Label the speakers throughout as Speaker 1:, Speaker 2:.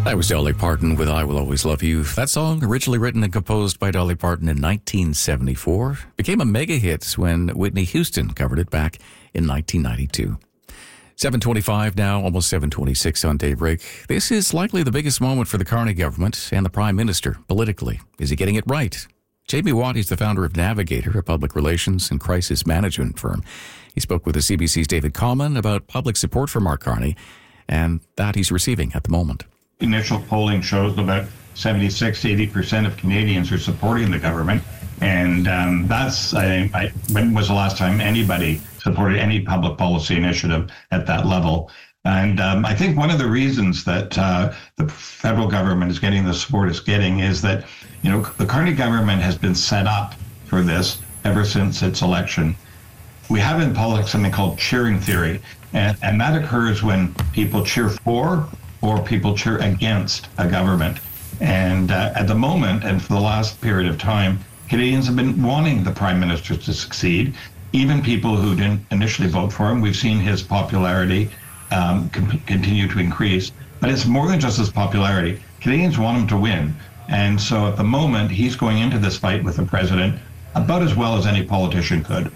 Speaker 1: That was Dolly Parton with I Will Always Love You. That song, originally written and composed by Dolly Parton in 1974, became a mega hit when Whitney Houston covered it back in 1992. 7:25 now, almost 7:26 on Daybreak. This is likely the biggest moment for the Carney government and the Prime Minister politically. Is he getting it right? Jamie Watt is the founder of Navigator, a public relations and crisis management firm. He spoke with the CBC's David Common about public support for Mark Carney and that he's receiving at the moment.
Speaker 2: Initial polling shows about 76 to 80% of Canadians are supporting the government. And that's, when was the last time anybody supported any public policy initiative at that level? And I think one of the reasons that the federal government is getting the support it's getting is that, the Carney government has been set up for this ever since its election. We have in politics something called cheering theory, and that occurs when people cheer for or people cheer against a government. And at the moment, and for the last period of time, Canadians have been wanting the Prime Minister to succeed. Even people who didn't initially vote for him, we've seen his popularity continue to increase. But it's more than just his popularity. Canadians want him to win. And so at the moment, he's going into this fight with the president about as well as any politician could.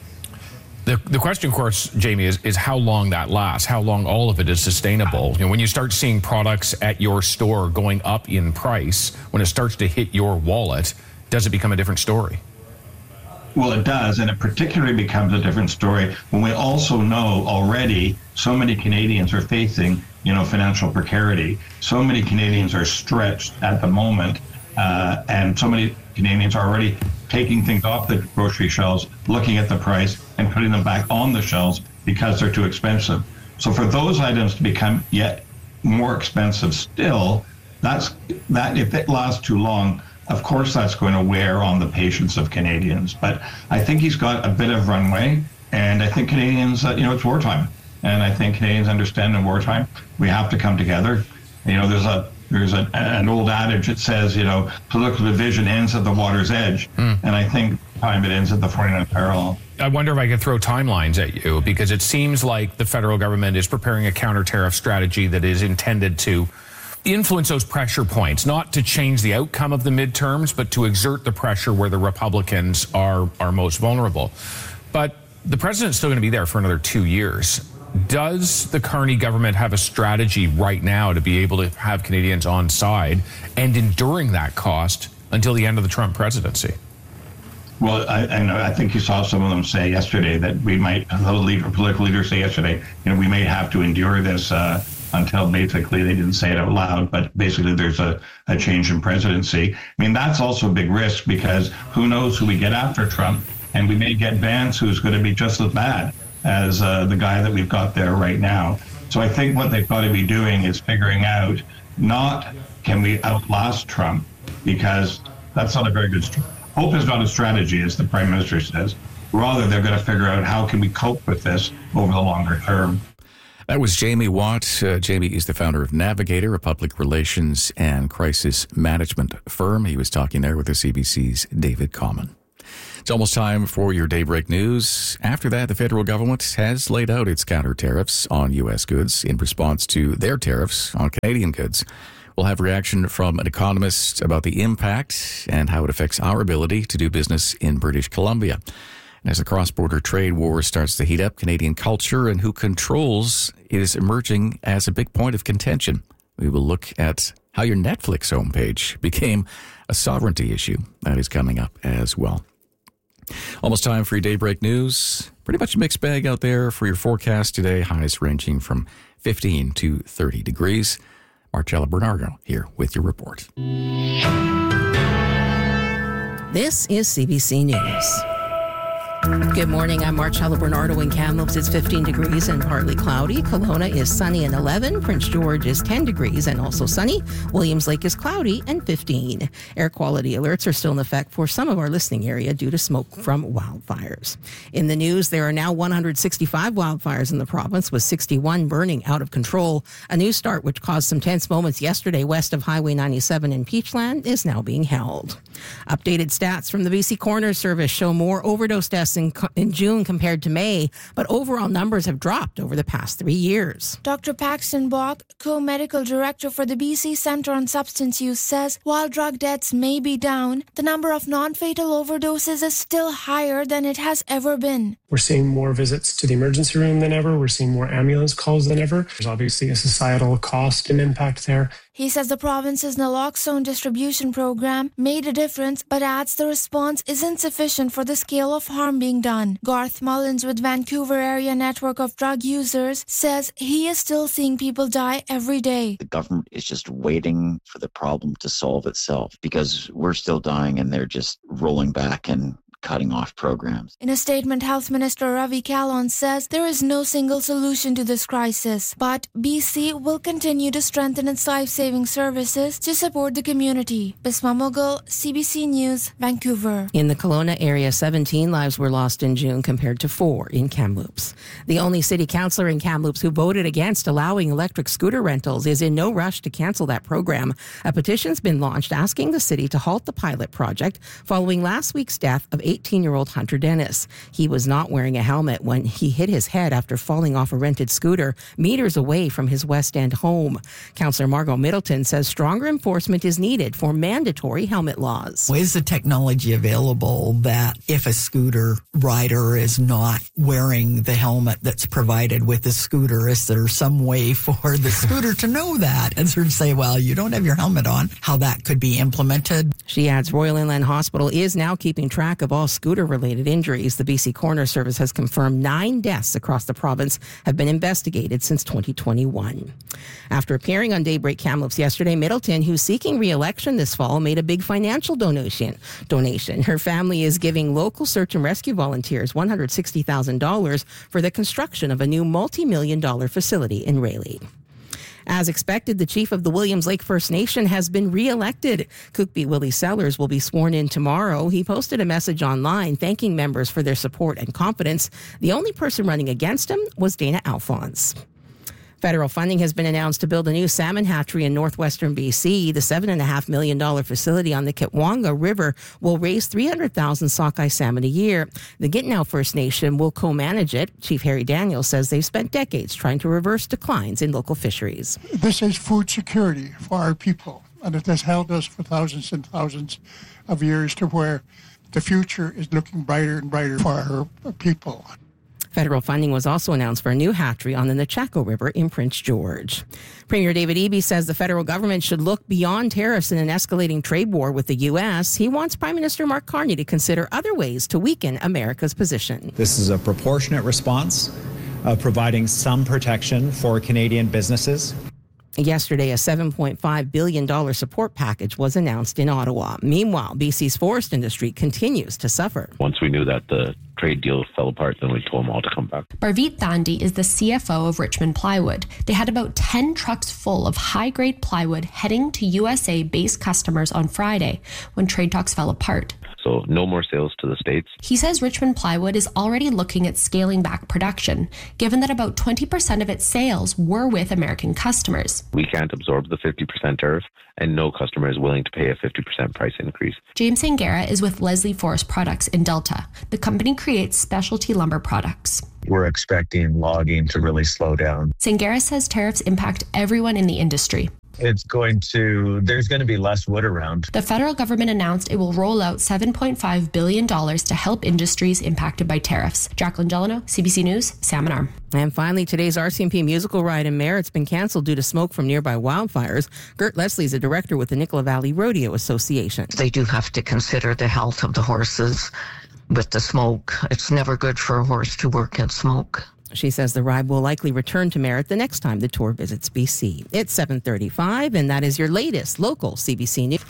Speaker 3: The question, of course, Jamie, is how long that lasts, how long all of it is sustainable. When you start seeing products at your store going up in price, when it starts to hit your wallet, does it become a different story?
Speaker 2: Well, it does, and it particularly becomes a different story when we also know already so many Canadians are facing, financial precarity. So many Canadians are stretched at the moment, and so many Canadians are already taking things off the grocery shelves, looking at the price, and putting them back on the shelves because they're too expensive. So for those items to become yet more expensive still, that if it lasts too long, of course that's going to wear on the patience of Canadians. But I think he's got a bit of runway, and I think Canadians, it's wartime. And I think Canadians understand in wartime, we have to come together. There's an old adage that says, political division ends at the water's edge. And I think time it ends at the 49th parallel.
Speaker 3: I wonder if I could throw timelines at you, because it seems like the federal government is preparing a counter-tariff strategy that is intended to influence those pressure points, not to change the outcome of the midterms, but to exert the pressure where the Republicans are most vulnerable. But the president's still going to be there for another 2 years. Does the Carney government have a strategy right now to be able to have Canadians on side and enduring that cost until the end of the Trump presidency?
Speaker 2: Well, I think you saw some of them say yesterday that we might, political leaders say yesterday, we may have to endure this until basically, they didn't say it out loud, but basically there's a change in presidency. I mean, that's also a big risk because who knows who we get after Trump, and we may get Vance, who's going to be just as bad as the guy that we've got there right now. So I think what they've got to be doing is figuring out not can we outlast Trump, because that's not a very good hope is not a strategy, as the Prime Minister says. Rather, they're going to figure out how can we cope with this over the longer term.
Speaker 1: That was Jamie Watt. Jamie is the founder of Navigator, a public relations and crisis management firm. He was talking there with the CBC's David Common. It's almost time for your Daybreak News. After that, the federal government has laid out its counter tariffs on U.S. goods in response to their tariffs on Canadian goods. We'll have reaction from an economist about the impact and how it affects our ability to do business in British Columbia. And as the cross-border trade war starts to heat up, Canadian culture and who controls it is emerging as a big point of contention. We will look at how your Netflix homepage became a sovereignty issue. That is coming up as well. Almost time for your Daybreak News. Pretty much a mixed bag out there for your forecast today. Highs ranging from 15 to 30 degrees. Marcella Bernardo here with your report.
Speaker 4: This is CBC News. Good morning, I'm Marcella Bernardo in Kamloops. It's 15 degrees and partly cloudy. Kelowna is sunny and 11. Prince George is 10 degrees and also sunny. Williams Lake is cloudy and 15. Air quality alerts are still in effect for some of our listening area due to smoke from wildfires. In the news, there are now 165 wildfires in the province, with 61 burning out of control. A new start, which caused some tense moments yesterday west of Highway 97 in Peachland, is now being held. Updated stats from the BC Coroner's Service show more overdose deaths deaths in June compared to May, but overall numbers have dropped over the past 3 years.
Speaker 5: Dr. Paxton Bach, co-medical director for the BC Centre on Substance Use, says while drug deaths may be down, the number of non-fatal overdoses is still higher than it has ever been.
Speaker 6: We're seeing more visits to the emergency room than ever. We're seeing more ambulance calls than ever. There's obviously a societal cost and impact there.
Speaker 5: He says the province's naloxone distribution program made a difference, but adds the response isn't sufficient for the scale of harm being done. Garth Mullins with Vancouver Area Network of Drug Users says he is still seeing people die every day.
Speaker 7: The government is just waiting for the problem to solve itself because we're still dying and they're just rolling back and cutting off programs.
Speaker 5: In a statement, Health Minister Ravi Kahlon says there is no single solution to this crisis, but BC will continue to strengthen its life-saving services to support the community. Bisma Mughal, CBC News, Vancouver.
Speaker 4: In the Kelowna area, 17 lives were lost in June compared to 4 in Kamloops. The only city councillor in Kamloops who voted against allowing electric scooter rentals is in no rush to cancel that program. A petition's been launched asking the city to halt the pilot project following last week's death of 18-year-old Hunter Dennis. He was not wearing a helmet when he hit his head after falling off a rented scooter meters away from his West End home. Councillor Margot Middleton says stronger enforcement is needed for mandatory helmet laws.
Speaker 8: Is the technology available that if a scooter rider is not wearing the helmet that's provided with the scooter, is there some way for the scooter to know that and sort of say, well, you don't have your helmet on, how that could be implemented?
Speaker 4: She adds Royal Inland Hospital is now keeping track of all scooter-related injuries. The BC Coroner Service has confirmed 9 deaths across the province have been investigated since 2021. After appearing on Daybreak Kamloops yesterday, Middleton, who's seeking re-election this fall, made a big financial donation. Her family is giving local search and rescue volunteers $160,000 for the construction of a new multi-million-dollar facility in Rayleigh. As expected, the chief of the Williams Lake First Nation has been re-elected. Cookbee Willie Sellers will be sworn in tomorrow. He posted a message online thanking members for their support and confidence. The only person running against him was Dana Alphonse. Federal funding has been announced to build a new salmon hatchery in northwestern BC. The $7.5 million facility on the Kitwanga River will raise 300,000 sockeye salmon a year. The Gitnell First Nation will co-manage it. Chief Harry Daniels says they've spent decades trying to reverse declines in local fisheries.
Speaker 9: This is food security for our people, and it has held us for thousands and thousands of years to where the future is looking brighter and brighter for our people.
Speaker 4: Federal funding was also announced for a new hatchery on the Nechako River in Prince George. Premier David Eby says the federal government should look beyond tariffs in an escalating trade war with the U.S. He wants Prime Minister Mark Carney to consider other ways to weaken America's position.
Speaker 10: This is a proportionate response, providing some protection for Canadian businesses.
Speaker 4: Yesterday, a $7.5 billion support package was announced in Ottawa. Meanwhile, BC's forest industry continues to suffer.
Speaker 11: Once we knew that the trade deal fell apart, then we told them all to come back.
Speaker 12: Barveet Thandi is the CFO of Richmond Plywood. They had about 10 trucks full of high-grade plywood heading to USA-based customers on Friday when trade talks fell apart.
Speaker 11: So no more sales to the States.
Speaker 12: He says Richmond Plywood is already looking at scaling back production, given that about 20% of its sales were with American customers.
Speaker 11: We can't absorb the 50% tariff, and no customer is willing to pay a 50% price increase.
Speaker 12: James Sangera is with Leslie Forest Products in Delta. The company creates specialty lumber products.
Speaker 13: We're expecting logging to really slow down.
Speaker 12: Sangera says tariffs impact everyone in the industry.
Speaker 13: There's going to be less wood around.
Speaker 12: The federal government announced it will roll out $7.5 billion to help industries impacted by tariffs. Jacqueline Delano, CBC News, Salmon Arm.
Speaker 4: And finally, today's RCMP musical ride in Merritt's been canceled due to smoke from nearby wildfires. Gert Leslie is a director with the Nicola Valley Rodeo Association.
Speaker 14: They do have to consider the health of the horses with the smoke. It's never good for a horse to work in smoke.
Speaker 4: She says the ride will likely return to Merritt the next time the tour visits BC. It's 7:35, and that is your latest local CBC News.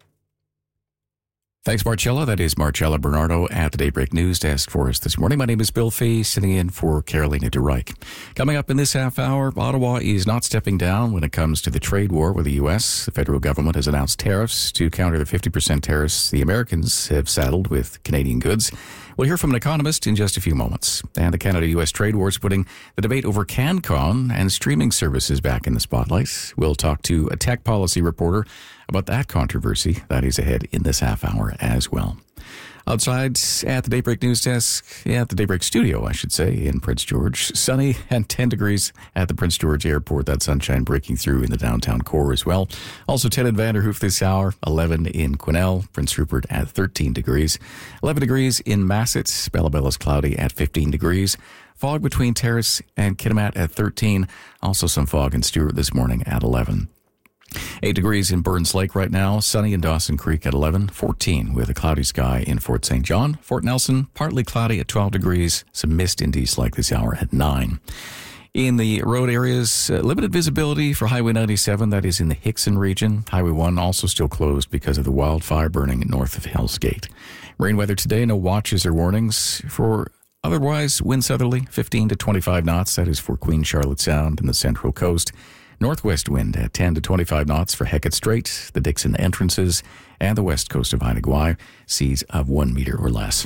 Speaker 1: Thanks, Marcella. That is Marcella Bernardo at the Daybreak News Desk for us this morning. My name is Bill Fee, sitting in for Carolina DeReich. Coming up in this half hour, Ottawa is not stepping down when it comes to the trade war with the U.S. The federal government has announced tariffs to counter the 50% tariffs the Americans have saddled with Canadian goods. We'll hear from an economist in just a few moments. And the Canada-U.S. trade war is putting the debate over CanCon and streaming services back in the spotlight. We'll talk to a tech policy reporter about that controversy. That is ahead in this half hour as well. Outside at the Daybreak News Desk, at the Daybreak Studio, I should say, in Prince George. Sunny and 10 degrees at the Prince George Airport. That sunshine breaking through in the downtown core as well. Also 10 in Vanderhoof this hour, 11 in Quesnel, Prince Rupert at 13 degrees. 11 degrees in Masset, Bella Bella's cloudy at 15 degrees. Fog between Terrace and Kitimat at 13. Also some fog in Stewart this morning at 11. 8 degrees in Burns Lake right now. Sunny in Dawson Creek at 11. 14 with a cloudy sky in Fort St. John. Fort Nelson, partly cloudy at 12 degrees. Some mist in East Lake this hour at 9. In the road areas, limited visibility for Highway 97. That is in the Hickson region. Highway 1 also still closed because of the wildfire burning north of Hell's Gate. Rain weather today. No watches or warnings for otherwise wind southerly 15 to 25 knots. That is for Queen Charlotte Sound and the Central Coast. Northwest wind at 10 to 25 knots for Hecate Strait, the Dixon entrances, and the west coast of Haida Gwaii, seas of 1 meter or less.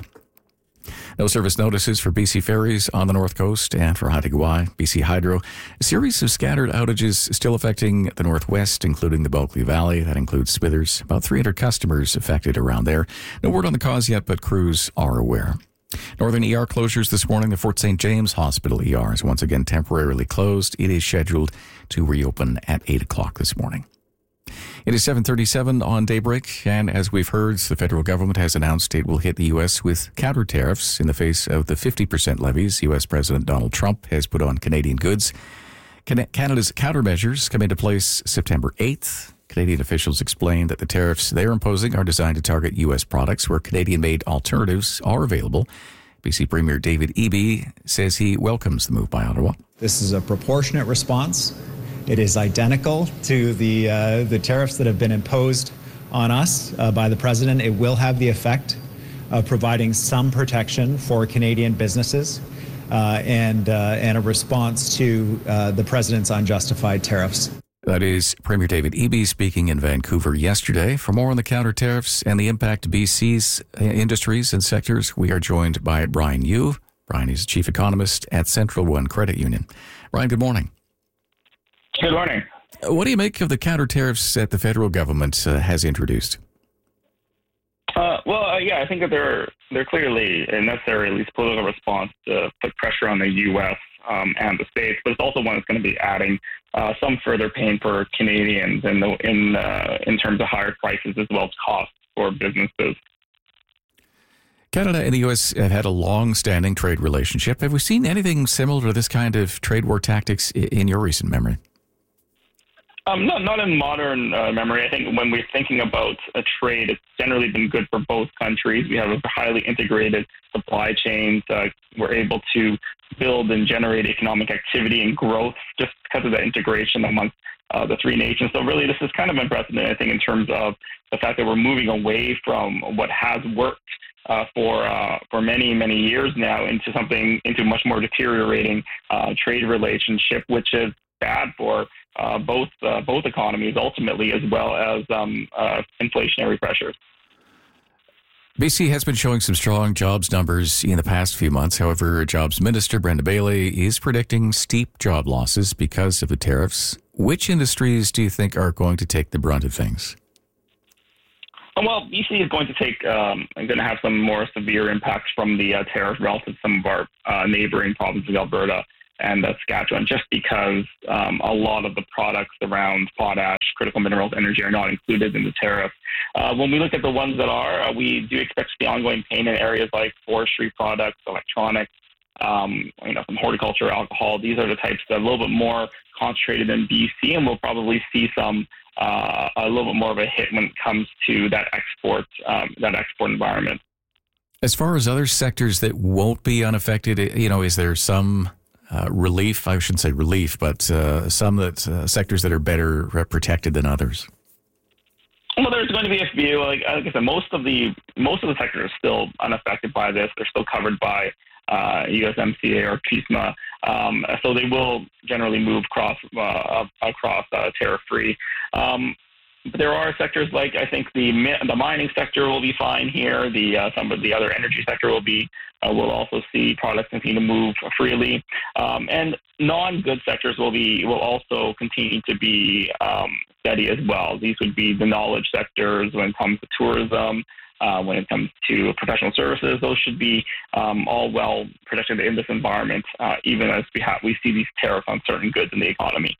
Speaker 1: No service notices for BC Ferries on the north coast and for Haida Gwaii, BC Hydro. A series of scattered outages still affecting the northwest, including the Bulkley Valley. That includes Smithers. About 300 customers affected around there. No word on the cause yet, but crews are aware. Northern ER closures this morning. The Fort St. James Hospital ER is once again temporarily closed. It is scheduled to reopen at 8 o'clock this morning. It is 7:37 on Daybreak, and as we've heard, the federal government has announced it will hit the U.S. with counter tariffs in the face of the 50% levies U.S. President Donald Trump has put on Canadian goods. Canada's countermeasures come into place September 8th. Canadian officials explained that the tariffs they're imposing are designed to target U.S. products where Canadian-made alternatives are available. BC Premier David Eby says he welcomes the move by Ottawa.
Speaker 10: This is a proportionate response. It is identical to the tariffs that have been imposed on us by the President. It will have the effect of providing some protection for Canadian businesses and a response to the President's unjustified tariffs.
Speaker 1: That is Premier David Eby speaking in Vancouver yesterday. For more on the counter tariffs and the impact to BC's industries and sectors, we are joined by Brian Yu. Brian is Chief Economist at Central One Credit Union. Brian, good morning.
Speaker 15: Good morning.
Speaker 1: What do you make of the counter tariffs that the federal government has introduced?
Speaker 15: I think that they're clearly a necessary, at least political response to put pressure on the U.S. And the states, but it's also one that's going to be adding some further pain for Canadians in terms of higher prices as well as costs for businesses.
Speaker 1: Canada and the U.S. have had a long-standing trade relationship. Have we seen anything similar to this kind of trade war tactics in your recent memory?
Speaker 15: Not in modern memory. I think when we're thinking about a trade, it's generally been good for both countries. We have a highly integrated supply chains. We're able to build and generate economic activity and growth just because of that integration amongst the three nations. So really, this is kind of unprecedented, I think, in terms of the fact that we're moving away from what has worked for many, many years now into a much more deteriorating trade relationship, which is bad for both economies ultimately, as well as inflationary pressures.
Speaker 1: BC has been showing some strong jobs numbers in the past few months. However, Jobs Minister Brenda Bailey is predicting steep job losses because of the tariffs. Which industries do you think are going to take the brunt of things?
Speaker 15: Well, BC is going to have some more severe impacts from the tariff relative to some of our neighboring provinces of Alberta and Saskatchewan, just because a lot of the products around potash, critical minerals, energy are not included in the tariff. When we look at the ones that are, we do expect to see ongoing pain in areas like forestry products, electronics, some horticulture, alcohol. These are the types that are a little bit more concentrated in BC, and we'll probably see a little bit more of a hit when it comes to that export environment.
Speaker 1: As far as other sectors that won't be unaffected, is there some relief? I shouldn't say relief, but some sectors that are better protected than others.
Speaker 15: Well, there's going to be a few. Like I said, most of the sectors are still unaffected by this. They're still covered by USMCA or CUSMA, so they will generally move across tariff-free. But there are sectors like, I think the mining sector will be fine here. Some of the other energy sector will also see products continue to move freely, and non-good sectors will also continue to be steady as well. These would be the knowledge sectors when it comes to tourism, when it comes to professional services. Those should be all well protected in this environment, even as we see these tariffs on certain goods in the economy.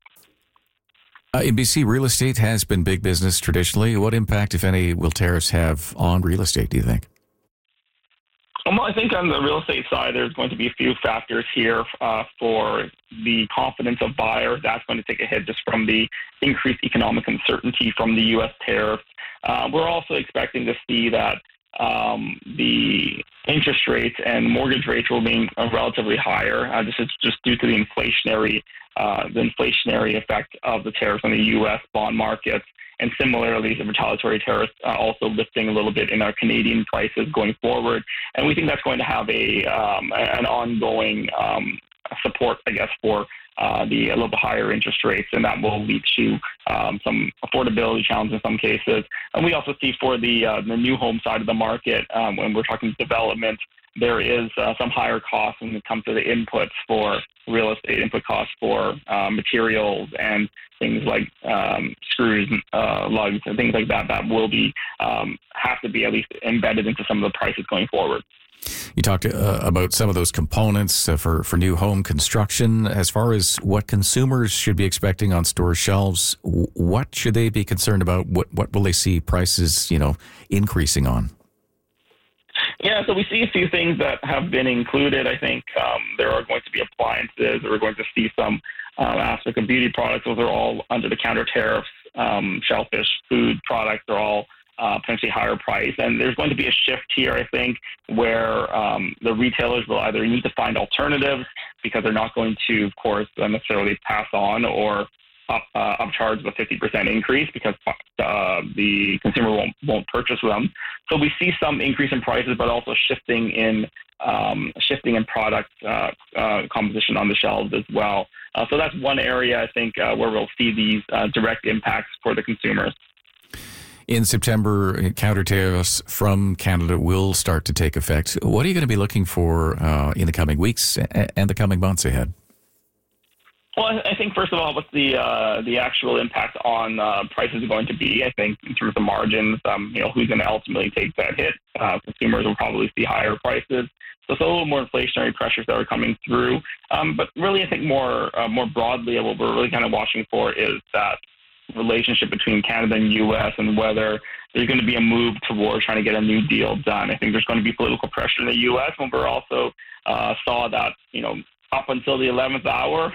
Speaker 1: In BC, real estate has been big business traditionally. What impact, if any, will tariffs have on real estate, do you think?
Speaker 15: Well, I think on the real estate side, there's going to be a few factors here for the confidence of buyers. That's going to take a hit just from the increased economic uncertainty from the U.S. tariffs. We're also expecting to see that the interest rates and mortgage rates will be relatively higher. This is just due to the inflationary effect of the tariffs on the U.S. bond markets. And similarly, the retaliatory tariffs also lifting a little bit in our Canadian prices going forward. And we think that's going to have an ongoing support, I guess, for a little bit higher interest rates, and that will lead to some affordability challenges in some cases. And we also see for the new home side of the market, when we're talking development, there is some higher costs when it comes to the inputs for real estate, input costs for materials and things like screws, lugs, and things like that. That will be have to be at least embedded into some of the prices going forward.
Speaker 1: You talked about some of those components for new home construction. As far as what consumers should be expecting on store shelves, what should they be concerned about? What will they see prices, increasing on?
Speaker 15: Yeah, so we see a few things that have been included. I think there are going to be appliances. We're going to see some aspect of beauty products. Those are all under the counter tariffs. Shellfish, food products are all potentially higher price. And there's going to be a shift here, I think, where the retailers will either need to find alternatives because they're not going to, of course, necessarily pass on or upcharge the 50% increase because the consumer won't purchase them. So we see some increase in prices, but also shifting in product composition on the shelves as well. So that's one area, I think, where we'll see these direct impacts for the consumers.
Speaker 1: In September, counter tariffs from Canada will start to take effect. What are you going to be looking for in the coming weeks and the coming months ahead?
Speaker 15: Well, I think, first of all, what the actual impact on prices is going to be. I think in terms of margins, who's going to ultimately take that hit? Consumers will probably see higher prices. So it's a little more inflationary pressures that are coming through. But really, I think more broadly, what we're really kind of watching for is that relationship between Canada and U.S. and whether there's going to be a move towards trying to get a new deal done. I think there's going to be political pressure in the U.S. when we're also saw that, up until the 11th hour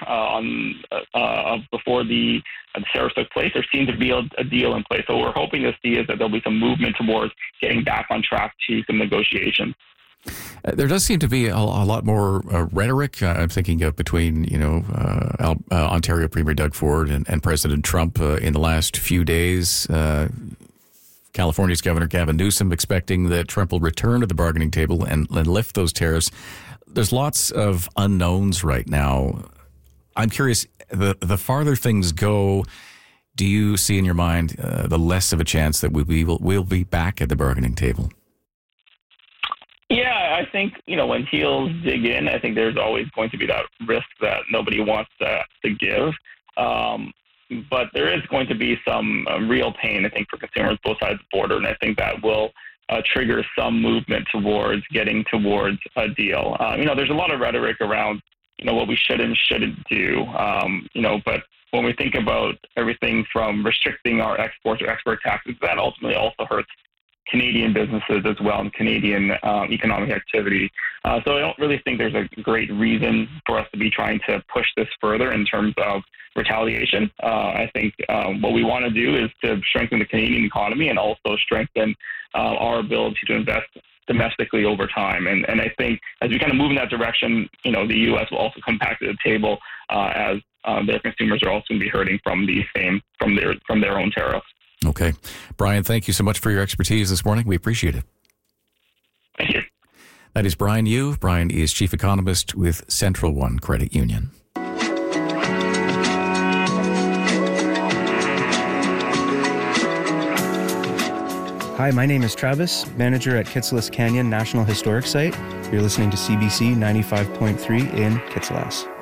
Speaker 15: before the tariffs took place, there seemed to be a deal in place. So what we're hoping to see is that there'll be some movement towards getting back on track to some negotiations.
Speaker 1: There does seem to be a lot more rhetoric. I'm thinking of between, Ontario Premier Doug Ford and President Trump in the last few days. California's Governor Gavin Newsom expecting that Trump will return to the bargaining table and lift those tariffs. There's lots of unknowns right now. I'm curious, the farther things go, do you see in your mind the less of a chance that we'll be back at the bargaining table?
Speaker 15: Yeah, I think, when heels dig in, I think there's always going to be that risk that nobody wants to give. But there is going to be some real pain, I think, for consumers both sides of the border, and I think that will trigger some movement towards getting towards a deal. There's a lot of rhetoric around, what we should and shouldn't do, but when we think about everything from restricting our exports or export taxes, that ultimately also hurts Canadian businesses as well and Canadian economic activity. So I don't really think there's a great reason for us to be trying to push this further in terms of retaliation. I think what we want to do is to strengthen the Canadian economy and also strengthen our ability to invest domestically over time. And I think as we kind of move in that direction, the U.S. will also come back to the table as their consumers are also going to be hurting from their own tariffs.
Speaker 1: Okay. Brian, thank you so much for your expertise this morning. We appreciate it.
Speaker 15: Thank you.
Speaker 1: That is Brian Yu. Brian is Chief Economist with Central One Credit Union.
Speaker 16: Hi, my name is Travis, manager at Kitsilas Canyon National Historic Site. You're listening to CBC 95.3 in Kitsilas.